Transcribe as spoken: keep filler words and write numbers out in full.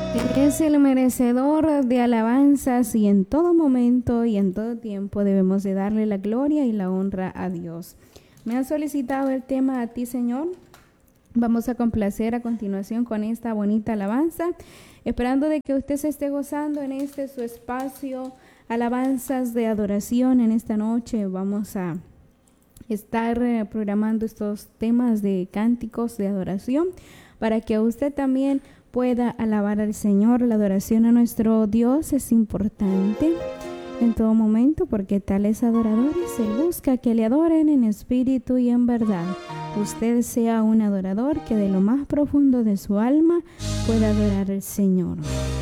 Es el merecedor de alabanzas y en todo momento y en todo tiempo debemos de darle la gloria y la honra a Dios. Me han solicitado el tema a ti, Señor. Vamos a complacer a continuación con esta bonita alabanza, esperando de que usted se esté gozando en este su espacio, alabanzas de adoración. En esta noche vamos a estar eh, programando estos temas de cánticos de adoración para que usted también pueda alabar al Señor. La adoración a nuestro Dios es importante en todo momento, porque tales adoradores Él busca que le adoren en espíritu y en verdad. Usted sea un adorador que de lo más profundo de su alma pueda adorar al Señor.